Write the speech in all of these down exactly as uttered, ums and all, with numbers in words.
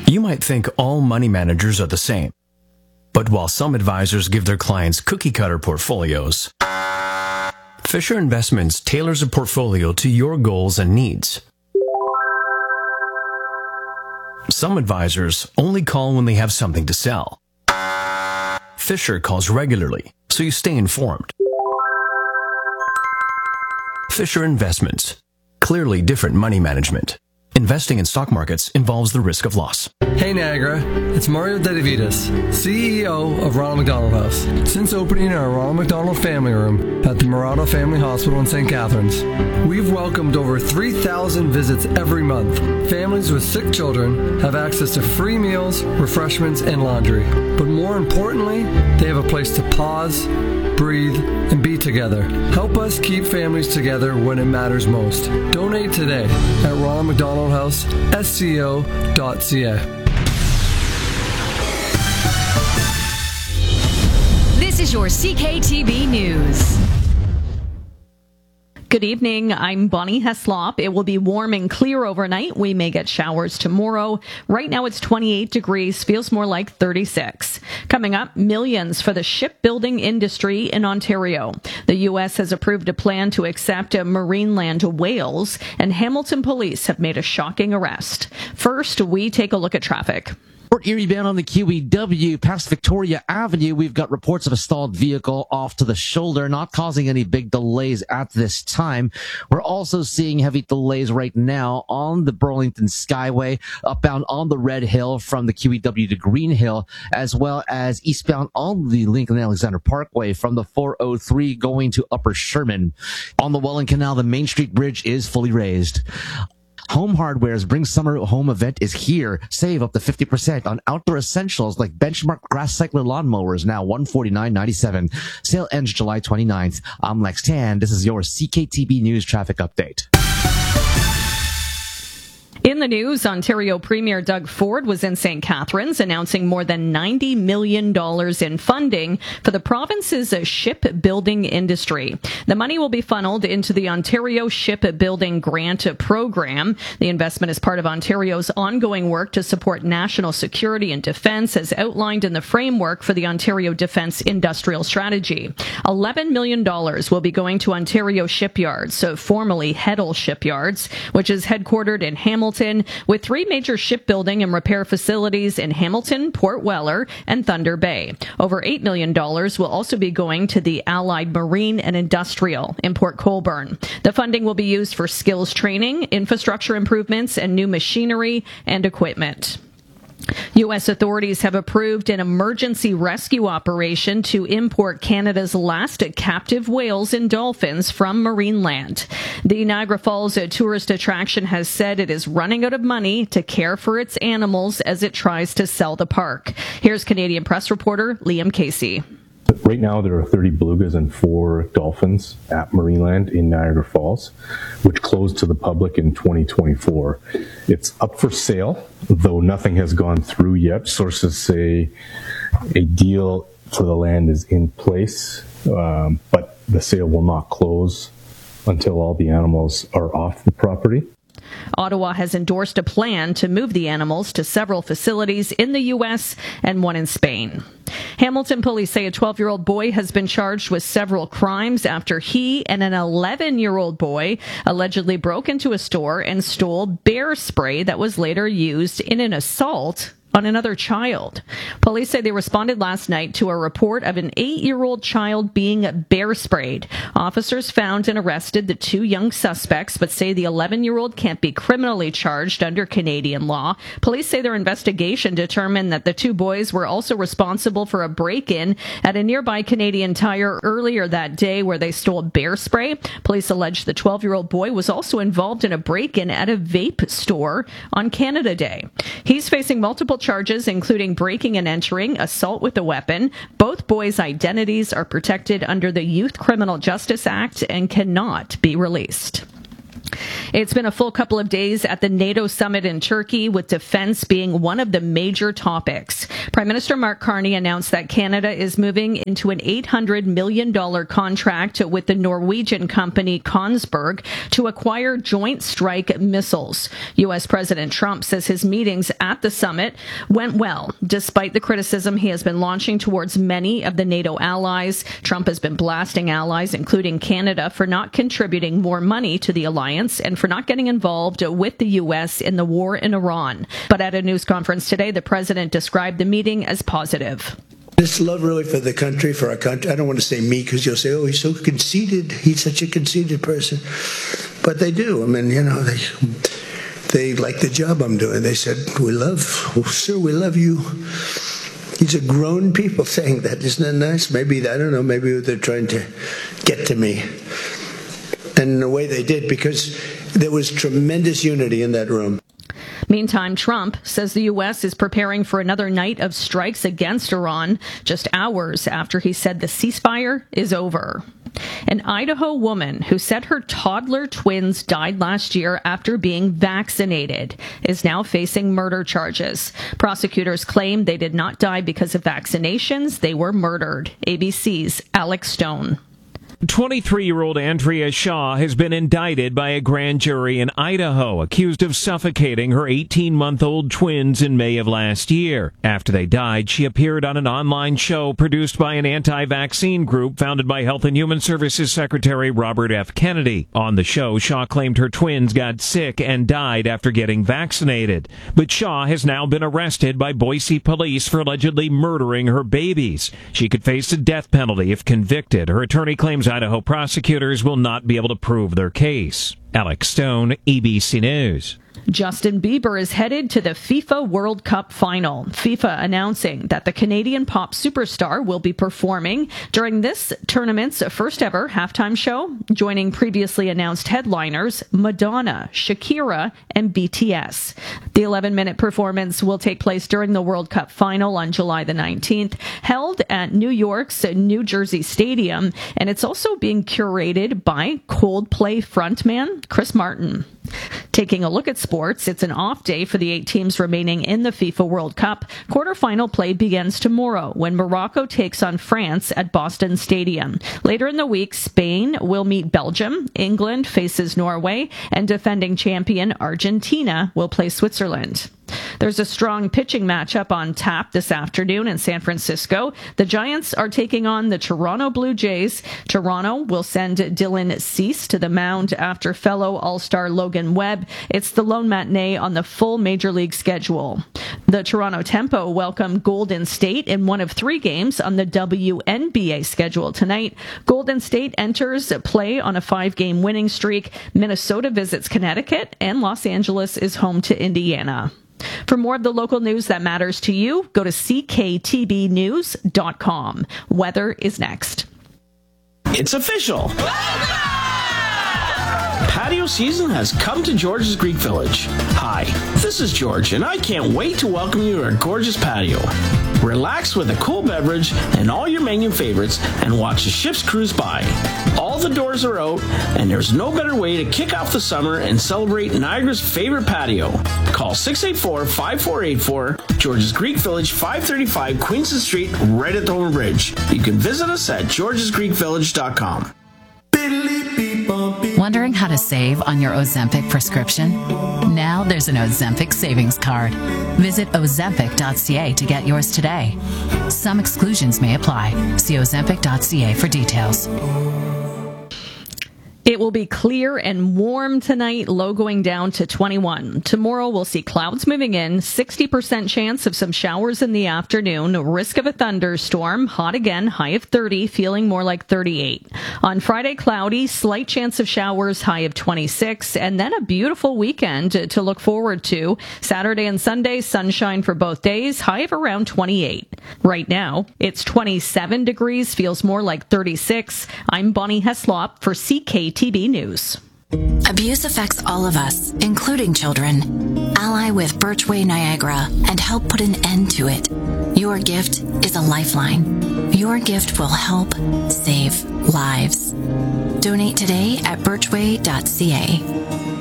You might think all money managers are the same. But while some advisors give their clients cookie-cutter portfolios, Fisher Investments tailors a portfolio to your goals and needs. Some advisors only call when they have something to sell. Fisher calls regularly, so you stay informed. Fisher Investments. Clearly different money management. Investing in stock markets involves the risk of loss. Hey Niagara, it's Mario Dedivitas, C E O of Ronald McDonald House. Since opening our Ronald McDonald Family Room at the Murata Family Hospital in Saint Catharines, we've welcomed over three thousand visits every month. Families with sick children have access to free meals, refreshments, and laundry. But more importantly, they have a place to pause, breathe, and be together. Help us keep families together when it matters most. Donate today at Ronald McDonald House, S C O dot C A. This is your C K T B News. Good evening. I'm Bonnie Heslop. It will be warm and clear overnight. We may get showers tomorrow. Right now it's twenty-eight degrees, feels more like thirty-six. Coming up, millions for the shipbuilding industry in Ontario. The U S has approved a plan to accept a Marineland whales, and Hamilton police have made a shocking arrest. First, we take a look at traffic. Port Erie bound on the Q E W past Victoria Avenue. We've got reports of a stalled vehicle off to the shoulder, not causing any big delays at this time. We're also seeing heavy delays right now on the Burlington Skyway, upbound on the Red Hill from the Q E W to Green Hill, as well as eastbound on the Lincoln Alexander Parkway from the four oh three going to Upper Sherman. On the Welland Canal, the Main Street Bridge is fully raised. Home Hardware's Bring Summer Home event is here. Save up to fifty percent on outdoor essentials like Benchmark Grass Cycler lawnmowers, now one hundred forty-nine dollars and ninety-seven cents. Sale ends July twenty-ninth. I'm Lex Tan. This is your C K T B News traffic update. In the news, Ontario Premier Doug Ford was in Saint Catharines announcing more than ninety million dollars in funding for the province's shipbuilding industry. The money will be funneled into the Ontario Shipbuilding Grant Program. The investment is part of Ontario's ongoing work to support national security and defence, as outlined in the framework for the Ontario Defence Industrial Strategy. eleven million dollars will be going to Ontario Shipyards, so formerly Heddle Shipyards, which is headquartered in Hamilton, with three major shipbuilding and repair facilities in Hamilton, Port Weller, and Thunder Bay. Over eight million dollars will also be going to the Allied Marine and Industrial in Port Colborne. The funding will be used for skills training, infrastructure improvements, and new machinery and equipment. U S authorities have approved an emergency rescue operation to import Canada's last captive whales and dolphins from Marineland. The Niagara Falls tourist attraction has said it is running out of money to care for its animals as it tries to sell the park. Here's Canadian Press reporter Liam Casey. Right now, there are thirty belugas and four dolphins at Marineland in Niagara Falls, which closed to the public in twenty twenty-four. It's up for sale, though nothing has gone through yet. Sources say a deal for the land is in place, um, but the sale will not close until all the animals are off the property. Ottawa has endorsed a plan to move the animals to several facilities in the U S and one in Spain. Hamilton police say a twelve-year-old boy has been charged with several crimes after he and an eleven-year-old boy allegedly broke into a store and stole bear spray that was later used in an assault on another child. Police say they responded last night to a report of an eight-year-old child being bear sprayed. Officers found and arrested the two young suspects, but say the eleven-year-old can't be criminally charged under Canadian law. Police say their investigation determined that the two boys were also responsible for a break-in at a nearby Canadian Tire earlier that day where they stole bear spray. Police allege the twelve-year-old boy was also involved in a break-in at a vape store on Canada Day. He's facing multiple charges, including breaking and entering, assault with a weapon. Both boys' identities are protected under the Youth Criminal Justice Act and cannot be released. It's been a full couple of days at the NATO summit in Turkey, with defense being one of the major topics. Prime Minister Mark Carney announced that Canada is moving into an eight hundred million dollars contract with the Norwegian company Kongsberg to acquire Joint Strike missiles. U S President Trump says his meetings at the summit went well, despite the criticism he has been launching towards many of the NATO allies. Trump has been blasting allies, including Canada, for not contributing more money to the alliance and for not getting involved with the U S in the war in Iran. But at a news conference today, the president described the meeting as positive. It's love really for the country, for our country. I don't want to say me because you'll say, oh, he's so conceited. He's such a conceited person. But they do. I mean, you know, they they like the job I'm doing. They said, we love, oh, sir, we love you. These are grown people saying that. Isn't that nice? Maybe, I don't know, maybe they're trying to get to me. And in a way they did, because there was tremendous unity in that room. Meantime, Trump says the U S is preparing for another night of strikes against Iran, just hours after he said the ceasefire is over. An Idaho woman who said her toddler twins died last year after being vaccinated is now facing murder charges. Prosecutors claim they did not die because of vaccinations. They were murdered. A B C's Alex Stone. twenty-three-year-old Andrea Shaw has been indicted by a grand jury in Idaho, accused of suffocating her eighteen-month-old twins in May of last year. After they died, she appeared on an online show produced by an anti-vaccine group founded by Health and Human Services Secretary Robert F. Kennedy. On the show, Shaw claimed her twins got sick and died after getting vaccinated. But Shaw has now been arrested by Boise police for allegedly murdering her babies. She could face the death penalty if convicted. Her attorney claims Idaho prosecutors will not be able to prove their case. Alex Stone, A B C News. Justin Bieber is headed to the FIFA World Cup final. FIFA announcing that the Canadian pop superstar will be performing during this tournament's first ever halftime show, joining previously announced headliners Madonna, Shakira, and B T S. The eleven-minute performance will take place during the World Cup final on July the nineteenth, held at New York's New Jersey Stadium, and it's also being curated by Coldplay frontman Chris Martin. Taking a look at sports, it's an off day for the eight teams remaining in the FIFA World Cup. Quarterfinal play begins tomorrow when Morocco takes on France at Boston Stadium. Later in the week, Spain will meet Belgium, England faces Norway, and defending champion Argentina will play Switzerland. There's a strong pitching matchup on tap this afternoon in San Francisco. The Giants are taking on the Toronto Blue Jays. Toronto will send Dylan Cease to the mound after fellow All-Star Logan Webb. It's the lone matinee on the full Major League schedule. The Toronto Tempo welcome Golden State in one of three games on the W N B A schedule tonight. Golden State enters play on a five-game winning streak. Minnesota visits Connecticut, and Los Angeles is home to Indiana. For more of the local news that matters to you, go to c k t b news dot com. Weather is next. It's official. Patio season has come to George's Greek Village. Hi, this is George, and I can't wait to welcome you to our gorgeous patio. Relax with a cool beverage and all your menu favorites and watch the ships cruise by. All the doors are out, and there's no better way to kick off the summer and celebrate Niagara's favorite patio. Call six eight four, five four eight four, George's Greek Village, five thirty-five Queenston Street, right at the Homer Bridge. You can visit us at georges greek village dot com. Wondering how to save on your Ozempic prescription? Now there's an Ozempic savings card. Visit ozempic dot c a to get yours today. Some exclusions may apply. See ozempic dot c a for details. It will be clear and warm tonight, low going down to twenty-one. Tomorrow we'll see clouds moving in, sixty percent chance of some showers in the afternoon, risk of a thunderstorm, hot again, high of thirty, feeling more like thirty-eight. On Friday, cloudy, slight chance of showers, high of twenty-six, and then a beautiful weekend to look forward to. Saturday and Sunday, sunshine for both days, high of around twenty-eight. Right now, it's twenty-seven degrees, feels more like thirty-six. I'm Bonnie Heslop for C K T B News. Abuse affects all of us, including children. Ally with Birchway Niagara and help put an end to it. Your gift is a lifeline. Your gift will help save lives. Donate today at birchway dot c a.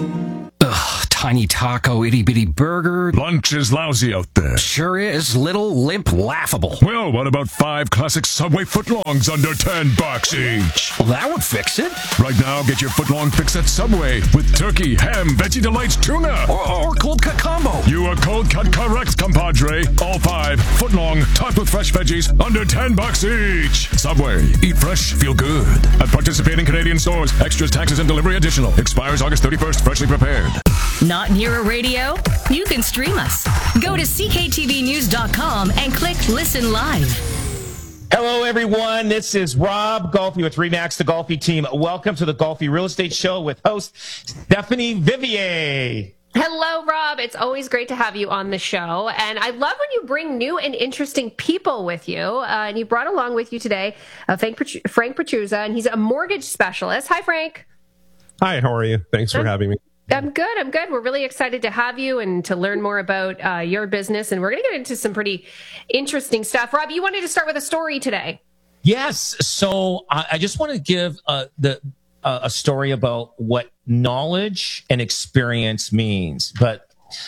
tiny taco, itty-bitty burger. Lunch is lousy out there. Sure is. Little, limp, laughable. Well, what about five classic Subway footlongs under ten bucks each? Well, that would fix it. Right now, get your footlong fix at Subway with turkey, ham, Veggie Delights, tuna. Or, or cold cut combo. You are cold cut correct, compadre. All five footlong, topped with fresh veggies, under ten bucks each. Subway. Eat fresh, feel good. At participating Canadian stores. Extras, taxes, and delivery additional. Expires August thirty-first. Freshly prepared. Not near a radio? You can stream us. Go to c k t v news dot com and click Listen Live. Hello, everyone. This is Rob Golfi with Remax, the Golfi team. Welcome to the Golfi Real Estate Show with host Stephanie Vivier. Hello, Rob. It's always great to have you on the show. And I love when you bring new and interesting people with you. Uh, and you brought along with you today uh, Frank, Petru- Frank Petruza, and he's a mortgage specialist. Hi, Frank. Hi, how are you? Thanks for I'm, having me. I'm good. I'm good. We're really excited to have you and to learn more about uh, your business. And we're going to get into some pretty interesting stuff. Rob, you wanted to start with a story today. Yes. So I, I just want to give uh, the uh, a story about what knowledge and experience means. But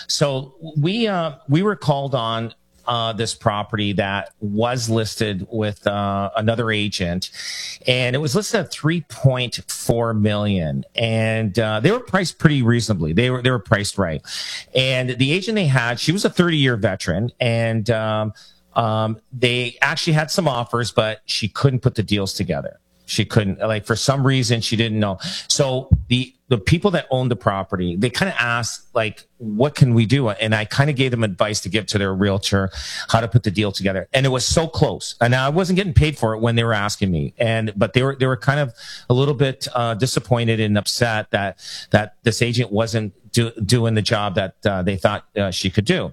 so we uh, we were called on Uh, this property that was listed with uh, another agent, and it was listed at three point four million, and uh, they were priced pretty reasonably. They were they were priced right, and the agent they had, she was a thirty year veteran, and um, um, they actually had some offers, but she couldn't put the deals together. She couldn't, like, for some reason, she didn't know. So the, the people that owned the property, they kind of asked, like, what can we do? And I kind of gave them advice to give to their realtor, how to put the deal together. And it was so close. And I wasn't getting paid for it when they were asking me. And, but they were, they were kind of a little bit, uh, disappointed and upset that, that this agent wasn't do, doing the job that, uh, they thought, uh, she could do.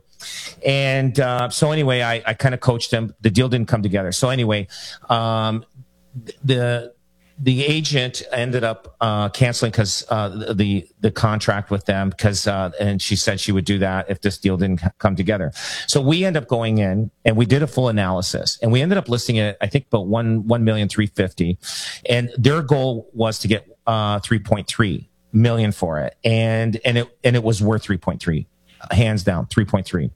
And, uh, so anyway, I, I kind of coached them. The deal didn't come together. So anyway, um, the the agent ended up uh canceling because uh the the contract with them because uh and she said she would do that if this deal didn't come together. So we ended up going in and we did a full analysis, and we ended up listing it, I think, about one one million three fifty, and their goal was to get uh three point three million for it, and and it and it was worth three point three, hands down three point three.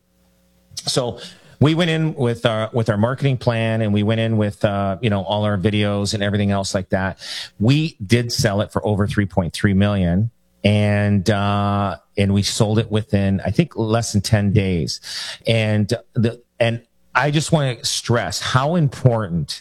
So we went in with our with our marketing plan, and we went in with uh, you know, all our videos and everything else like that. We did sell it for over three point three million, and uh, and we sold it within, I think, less than ten days. And the and I just want to stress how important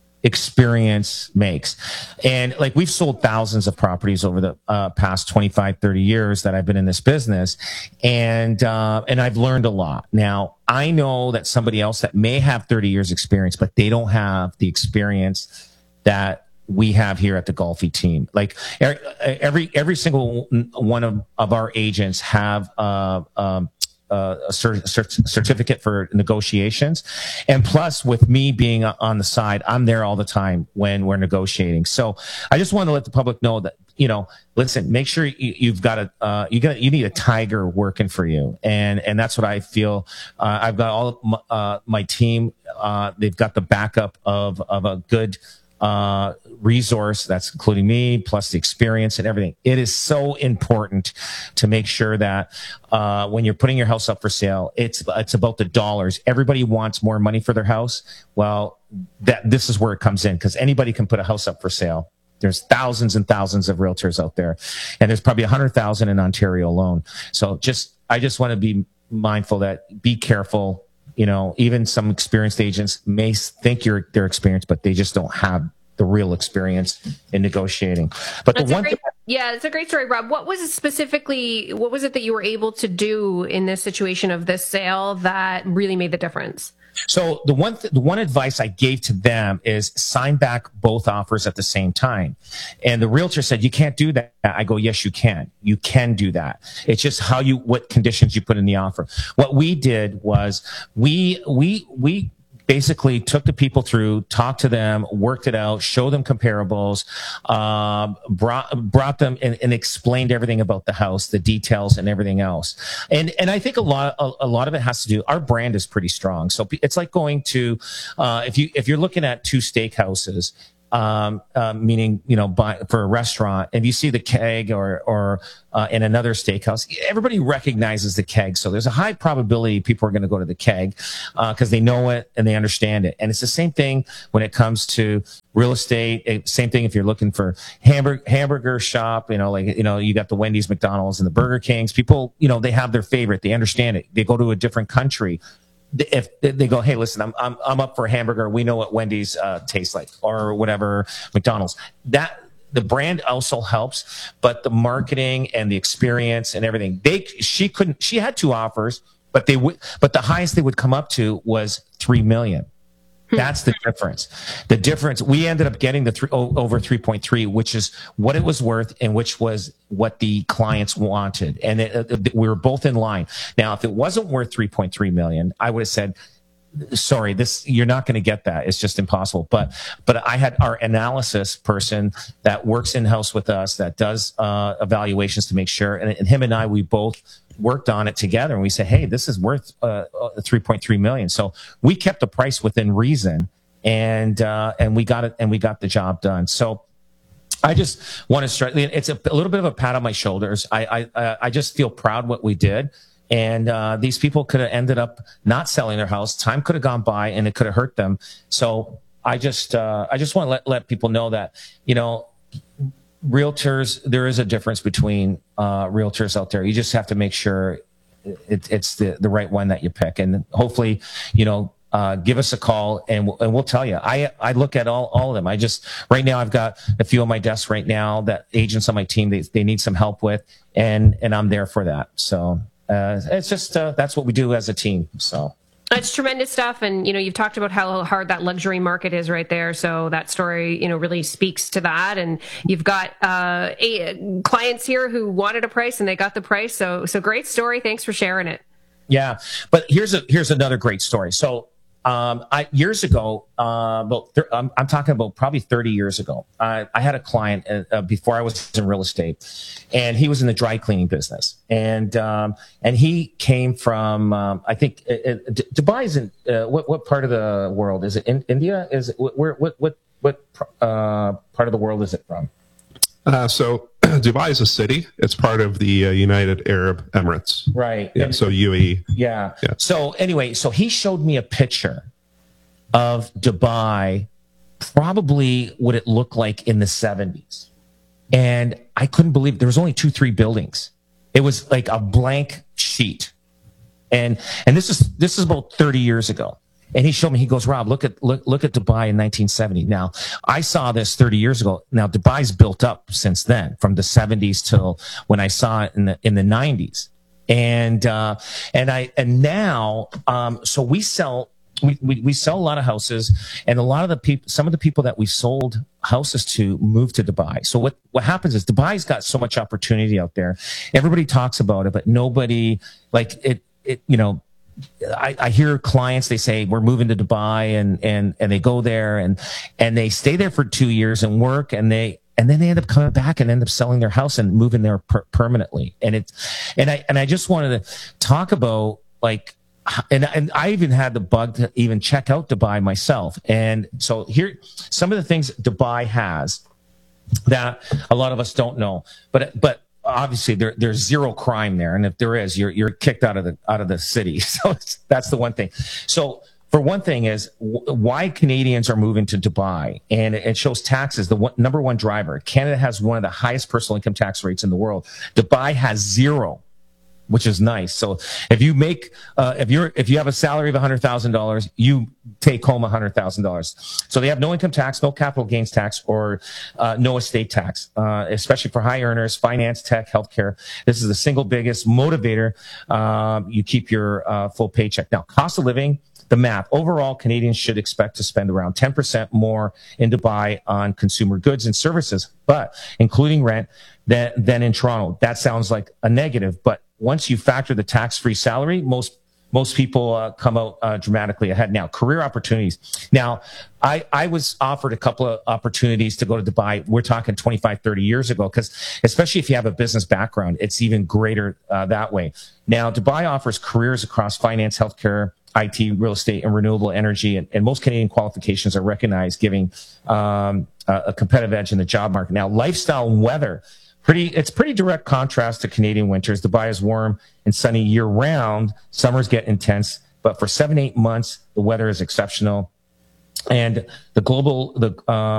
experience makes. And like, we've sold thousands of properties over the uh, past twenty-five, thirty years that I've been in this business. And, uh, and I've learned a lot. Now, I know that somebody else that may have thirty years experience, but they don't have the experience that we have here at the Golfi team. Like, every, every single one of, of our agents have, uh, um, Uh, a cert- cert- certificate for negotiations. And plus, with me being on the side, I'm there all the time when we're negotiating. So I just want to let the public know that, you know, listen, make sure you, you've got a, uh, you got, you need a tiger working for you. And, and that's what I feel. Uh, I've got all my, uh, my team. Uh, they've got the backup of, of a good, uh, resource that's including me, plus the experience and everything. It is so important to make sure that, uh, when you're putting your house up for sale, it's, it's about the dollars. Everybody wants more money for their house. Well, that, this is where it comes in, because anybody can put a house up for sale. There's thousands and thousands of realtors out there, and there's probably a hundred thousand in Ontario alone. So just, I just want to be mindful that, be careful. You know, even some experienced agents may think you're they're experienced, but they just don't have the real experience in negotiating. But That's the one great, thing, yeah, it's a great story, Rob. What was it specifically? What was it that you were able to do in this situation of this sale that really made the difference? So the one th- the one advice I gave to them is sign back both offers at the same time. And the realtor said, you can't do that. I go, yes, you can. You can do that. It's just how you, what conditions you put in the offer. What we did was we, we, we, basically took the people through, talked to them, worked it out, showed them comparables, um, brought brought them and, and explained everything about the house, the details and everything else. And and I think a lot a, a lot of it has to do, our brand is pretty strong. So it's like going to uh, if you if you're looking at two steakhouses, um, uh, meaning, you know, buy, for a restaurant, and you see the keg or, or, uh, in another steakhouse, everybody recognizes the keg. So there's a high probability people are going to go to the keg, uh, cause they know it and they understand it. And it's the same thing when it comes to real estate. It, same thing if you're looking for hamburger, hamburger shop, you know, like, you know, you got the Wendy's, McDonald's, and the Burger Kings. People, you know, they have their favorite. They understand it. They go to a different country. If they go, hey, listen, I'm I'm I'm up for a hamburger. We know what Wendy's uh, tastes like, or whatever, McDonald's. That the brand also helps, but the marketing and the experience and everything. They she couldn't. She had two offers, but they would. But the highest they would come up to was three million. That's the difference. The difference, we ended up getting the three, oh, over three point three, which is what it was worth and which was what the clients wanted. And it, it, we were both in line. Now, if it wasn't worth three point three million, I would have said, sorry, this, you're not going to get that. It's just impossible. But, but I had our analysis person that works in house with us that does, uh, evaluations to make sure. And, and him and I, we both worked on it together, and we said, hey, this is worth uh, three point three million. So we kept the price within reason, and uh, and we got it, and we got the job done. So I just want to start. It's a, a little bit of a pat on my shoulders. I I I just feel proud what we did, and uh, these people could have ended up not selling their house. Time could have gone by, and it could have hurt them. So I just uh, I just want to let let people know that, you know, realtors, there is a difference between uh, realtors out there. You just have to make sure it, it's the, the right one that you pick. And hopefully, you know, uh, give us a call and we'll, and we'll tell you. I, I look at all, all of them. I just, right now, I've got a few on my desk right now that agents on my team, they, they need some help with, and, and I'm there for that. So uh, it's just, uh, that's what we do as a team. So. It's tremendous stuff. And, you know, you've talked about how hard that luxury market is right there. So that story, you know, really speaks to that. And you've got uh, a, clients here who wanted a price and they got the price. So, so great story. Thanks for sharing it. Yeah. But here's a, here's another great story. So um, I, years ago, uh, about th- I'm, I'm talking about probably thirty years ago, I, I had a client uh, before I was in real estate, and he was in the dry cleaning business. And, um, and he came from, um, I think, uh, uh, Dubai is in, uh, what, what part of the world is it? In India? Is it, where, what, what, what, uh, part of the world is it from? Uh, so Dubai is a city. It's part of the uh, United Arab Emirates. Right. Yeah. And, so U A E. Yeah. yeah. So anyway, so he showed me a picture of Dubai, probably what it looked like in the seventies. And I couldn't believe it. There was only two, three buildings. It was like a blank sheet. And, and this is, this is about thirty years ago. And he showed me, he goes, Rob, look at, look, look at Dubai in nineteen seventy. Now, I saw this thirty years ago. Now, Dubai's built up since then, from the seventies till when I saw it in the, in the nineties. And, uh, and I, and now, um, so we sell, we, we, we sell a lot of houses, and a lot of the people, some of the people that we sold houses to moved to Dubai. So what, what happens is Dubai's got so much opportunity out there. Everybody talks about it, but nobody, like it, it, you know, I, I hear clients, they say, we're moving to Dubai, and, and, and they go there and, and they stay there for two years and work, and they, and then they end up coming back and end up selling their house and moving there per- permanently. And it's, and I, and I just wanted to talk about, like, and, and I even had the bug to even check out Dubai myself. And so here, some of the things Dubai has that a lot of us don't know, but, but, obviously there, there's zero crime there. And if there is, you're, you're kicked out of the, out of the city. So it's, that's the one thing. So for one thing is w- why Canadians are moving to Dubai, and it, it shows taxes. The one, number one driver, Canada has one of the highest personal income tax rates in the world. Dubai has zero, which is nice. So if you make, uh, if you're, if you have a salary of a hundred thousand dollars, you take home a hundred thousand dollars. So they have no income tax, no capital gains tax, or, uh, no estate tax, uh, especially for high earners, finance, tech, healthcare. This is the single biggest motivator. Um, you keep your, uh, full paycheck. Now, cost of living, the math. Overall, Canadians should expect to spend around ten percent more in Dubai on consumer goods and services, but including rent, than, than in Toronto. That sounds like a negative, but once you factor the tax-free salary, most most people uh, come out uh, dramatically ahead. Now, career opportunities. Now, I, I was offered a couple of opportunities to go to Dubai. We're talking twenty-five, thirty years ago, because especially if you have a business background, it's even greater uh, that way. Now, Dubai offers careers across finance, healthcare, I T, real estate, and renewable energy. And, and most Canadian qualifications are recognized, giving um, a, a competitive edge in the job market. Now, lifestyle and weather. Pretty, it's pretty direct contrast to Canadian winters. Dubai is warm and sunny year round. Summers get intense, but for seven, eight months, the weather is exceptional. And the global, the, uh,